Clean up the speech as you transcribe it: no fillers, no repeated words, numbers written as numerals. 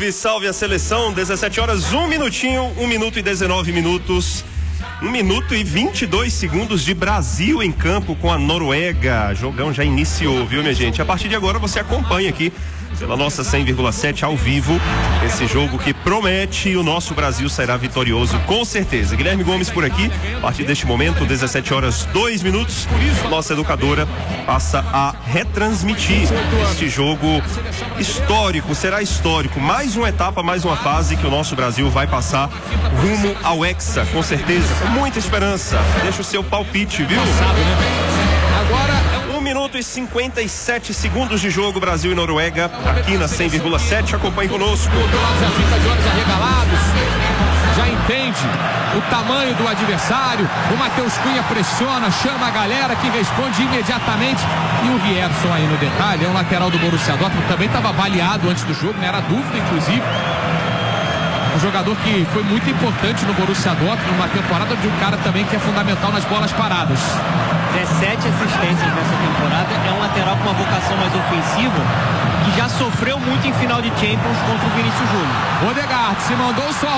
Salve, salve a seleção, 17 horas, 1 minutinho, 1 minuto e 19 minutos. 1 minuto e 22 segundos de Brasil em campo com a Noruega. Jogão já iniciou, viu, minha gente? A partir de agora você acompanha aqui pela nossa 100,7 ao vivo esse jogo que promete, e o nosso Brasil sairá vitorioso com certeza. Guilherme Gomes por aqui, a partir deste momento, 17 horas 2 minutos, nossa educadora passa a retransmitir este jogo histórico, será histórico, mais uma etapa, mais uma fase que o nosso Brasil vai passar rumo ao Hexa, com certeza, com muita esperança. Deixa o seu palpite, viu? Agora 1 minuto e 57 segundos de jogo, Brasil e Noruega, aqui na 100,7, acompanhe conosco. já fica de olhos arregalados, já entende o tamanho do adversário. O Matheus Cunha pressiona, chama a galera que responde imediatamente. E o Rierson aí no detalhe, é um lateral do Borussia Dortmund, também estava avaliado antes do jogo, né? Era dúvida inclusive. Um jogador que foi muito importante no Borussia Dortmund, numa temporada de um cara também que é fundamental nas bolas paradas. 17 assistências nessa temporada, é um lateral com uma vocação mais ofensiva, que já sofreu muito em final de Champions contra o Vinícius Júnior. Odegaard se mandou só